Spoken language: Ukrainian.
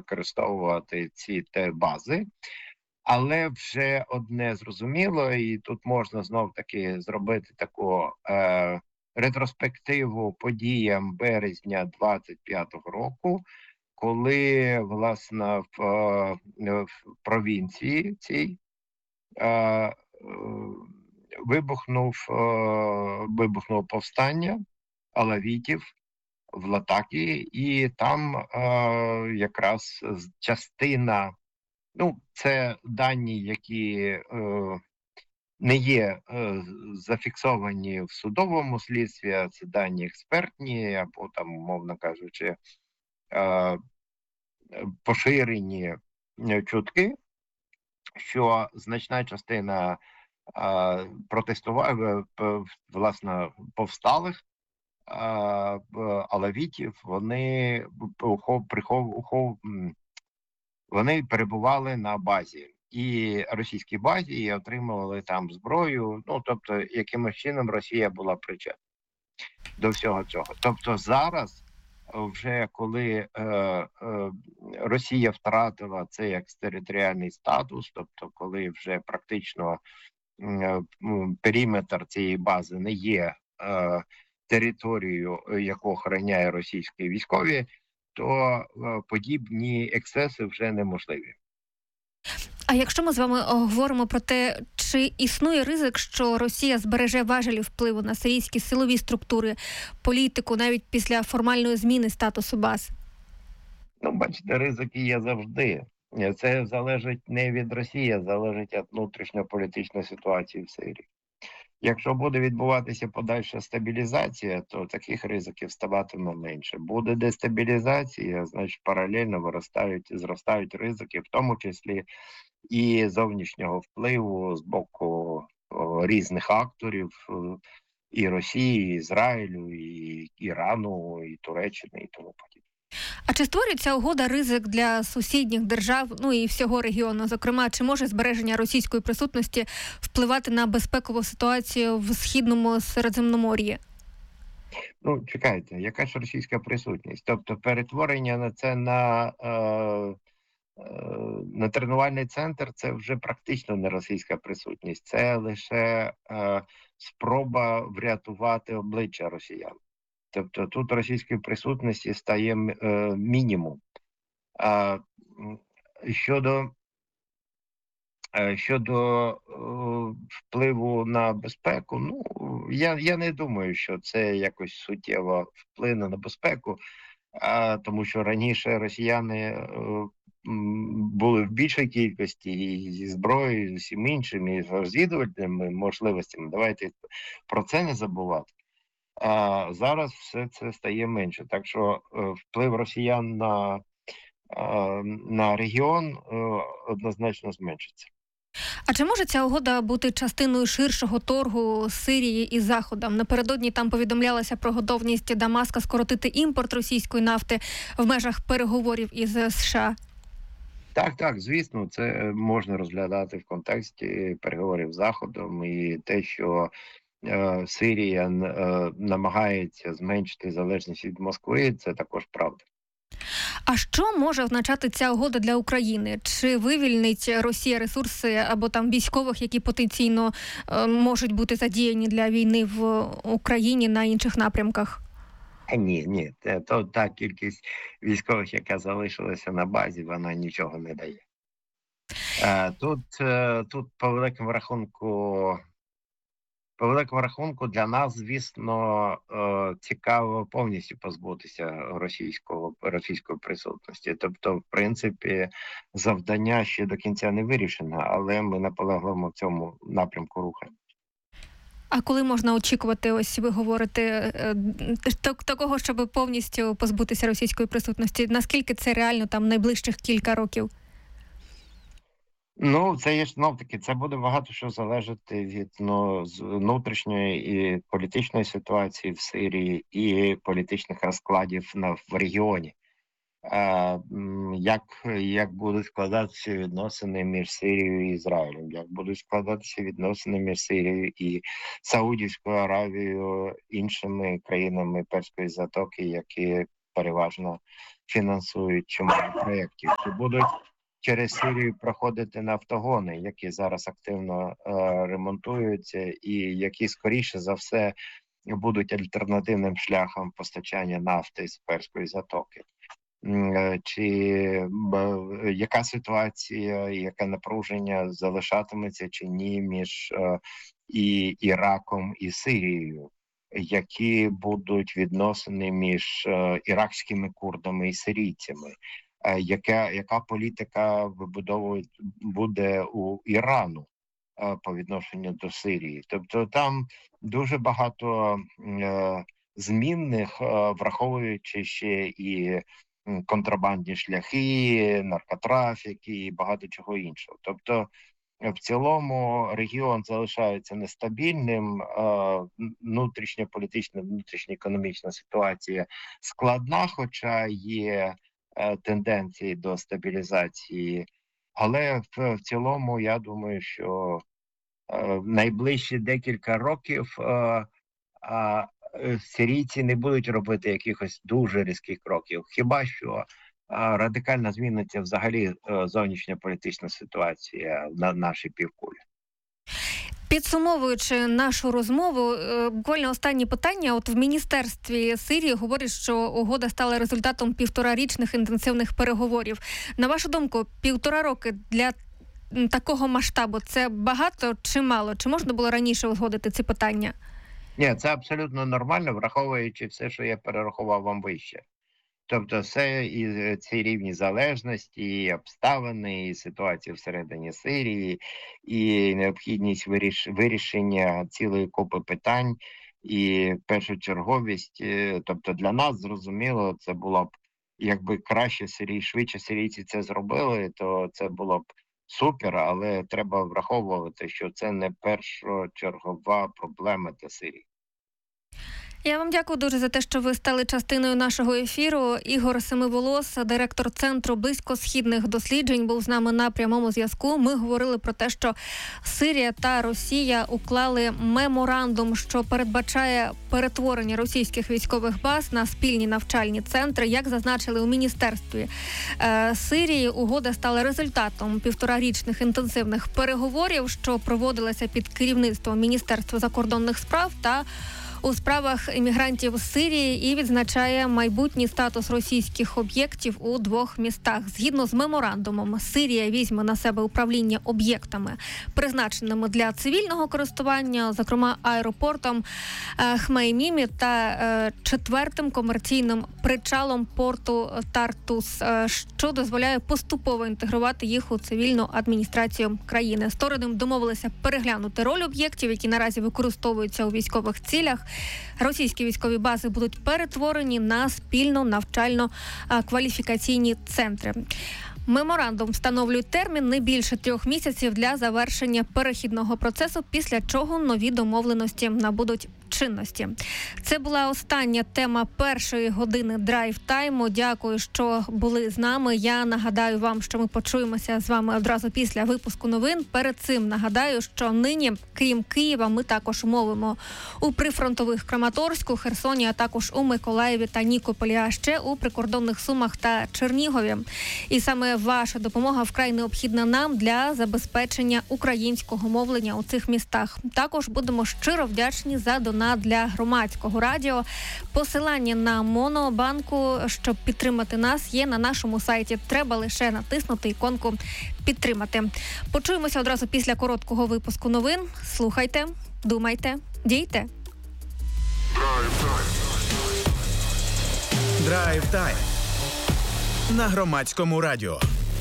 використовувати ці бази. Але вже одне зрозуміло, і тут можна знов-таки зробити таку ретроспективу подіям березня 25-го року, коли, власне, в провінції цій вибухнуло повстання алавітів в Латакії, і там якраз частина, це дані, які не є зафіксовані в судовому слідстві, а це дані експертні, або там, умовно кажучи, поширені чутки, що значна частина власне, повсталих алавітів, вони перебували на базі, і російській базі, і отримували там зброю. Тобто, якимось чином Росія була причетна до всього цього. Тобто зараз, вже коли Росія втратила це як територіальний статус, тобто коли вже практично периметр цієї бази не є територією, яку охороняє російські військові, то подібні ексцеси вже неможливі. А якщо ми з вами говоримо про те, чи існує ризик, що Росія збереже важелі впливу на сирійські силові структури, політику, навіть після формальної зміни статусу баз? Бачите, ризики є завжди. Це залежить не від Росії, а залежить від внутрішньополітичної ситуації в Сирії. Якщо буде відбуватися подальша стабілізація, то таких ризиків ставатиме менше. Буде дестабілізація, значить паралельно зростають ризики, в тому числі і зовнішнього впливу з боку різних акторів, і Росії, і Ізраїлю, і Ірану, і Туреччини, і тому подібне. А чи створює ця угода ризик для сусідніх держав, і всього регіону? Зокрема, чи може збереження російської присутності впливати на безпекову ситуацію в Східному Середземномор'ї? Чекайте, яка ж російська присутність? Тобто перетворення на це на тренувальний центр – це вже практично не російська присутність. Це лише спроба врятувати обличчя росіян. Тобто тут російської присутності стає мінімум. Щодо впливу на безпеку, я не думаю, що це якось суттєво вплине на безпеку, тому що раніше росіяни були в більшій кількості і зі зброєю, і з усім іншим, і з розвідувальними можливостями. Давайте про це не забувати. А зараз все це стає менше. Так що вплив росіян на регіон однозначно зменшиться. А чи може ця угода бути частиною ширшого торгу Сирії із Заходом? Напередодні там повідомлялося про готовність Дамаска скоротити імпорт російської нафти в межах переговорів із США. Так, звісно, це можна розглядати в контексті переговорів з Заходом, і те, що Сирія намагається зменшити залежність від Москви, це також правда. А що може означати ця угода для України? Чи вивільнить Росія ресурси або там військових, які потенційно можуть бути задіяні для війни в Україні на інших напрямках? Ні. Та кількість військових, яка залишилася на базі, вона нічого не дає. Тут по великому рахунку для нас, звісно, цікаво повністю позбутися російської присутності. Тобто, в принципі, завдання ще до кінця не вирішено, але ми наполегливо в цьому напрямку рухаємо. А коли можна очікувати, ось ви говорите, такого, щоб повністю позбутися російської присутності? Наскільки це реально там найближчих кілька років? Це є знов-таки, це буде багато що залежати від внутрішньої і політичної ситуації в Сирії і політичних розкладів в регіоні. Як будуть складатися відносини між Сирією і Ізраїлем, як будуть складатися відносини між Сирією і Саудівською Аравією, іншими країнами Перської затоки, які переважно фінансують чимало проєктів, чи будуть через Сирію проходити нафтогони, які зараз активно ремонтуються, і які, скоріше за все, будуть альтернативним шляхом постачання нафти з Перської затоки. Чи яка ситуація, яке напруження залишатиметься чи ні між і Іраком і Сирією? Які будуть відносини між іракськими курдами і сирійцями? Яка політика буде у Ірану по відношенню до Сирії? Тобто там дуже багато змінних, враховуючи ще і контрабандні шляхи, наркотрафік і багато чого іншого. Тобто в цілому регіон залишається нестабільним, внутрішньополітична, внутрішньоекономічна ситуація складна, хоча є тенденції до стабілізації. Але в цілому я думаю, що в найближчі декілька років сирійці не будуть робити якихось дуже різких кроків. Хіба що радикально зміниться взагалі зовнішньополітична ситуація на нашій півкулі. Підсумовуючи нашу розмову, буквально останнє питання. От в Міністерстві Сирії говорять, що угода стала результатом 1,5-річних інтенсивних переговорів. На вашу думку, 1,5 роки для такого масштабу – це багато чи мало? Чи можна було раніше узгодити ці питання? Ні, це абсолютно нормально, враховуючи все, що я перерахував вам вище. Тобто все і ці рівні залежності, і обставини, і ситуація всередині Сирії, і необхідність вирішення цілої купи питань, і першочерговість. Тобто для нас, зрозуміло, це було б, якби швидше сирійці це зробили, то це було б супер, але треба враховувати, що це не першочергова проблема для Сирії. Я вам дякую дуже за те, що ви стали частиною нашого ефіру. Ігор Семиволос, директор Центру близькосхідних досліджень, був з нами на прямому зв'язку. Ми говорили про те, що Сирія та Росія уклали меморандум, що передбачає перетворення російських військових баз на спільні навчальні центри. Як зазначили у Міністерстві Сирії, угода стала результатом 1,5-річних інтенсивних переговорів, що проводилися під керівництвом Міністерства закордонних справ та у справах іммігрантів з Сирії, і відзначає майбутній статус російських об'єктів у 2 містах. Згідно з меморандумом, Сирія візьме на себе управління об'єктами, призначеними для цивільного користування, зокрема аеропортом Хмеймімі та 4-м комерційним причалом порту Тартус, що дозволяє поступово інтегрувати їх у цивільну адміністрацію країни. Сторони домовилися переглянути роль об'єктів, які наразі використовуються у військових цілях. Російські військові бази будуть перетворені на спільно навчально-кваліфікаційні центри. Меморандум встановлює термін не більше 3 місяців для завершення перехідного процесу, після чого нові домовленості набудуть чинності. Це була остання тема першої години драйв-тайму. Дякую, що були з нами. Я нагадаю вам, що ми почуємося з вами одразу після випуску новин. Перед цим нагадаю, що нині, крім Києва, ми також мовимо у прифронтових Краматорську, Херсоні, а також у Миколаєві та Нікополі, а ще у прикордонних Сумах та Чернігові. І саме ваша допомога вкрай необхідна нам для забезпечення українського мовлення у цих містах. Також будемо щиро вдячні за донат для громадського радіо. Посилання на Монобанку, щоб підтримати нас, є на нашому сайті. Треба лише натиснути іконку «Підтримати». Почуємося одразу після короткого випуску новин. Слухайте, думайте, дійте. Драйв-тайм на громадському радіо.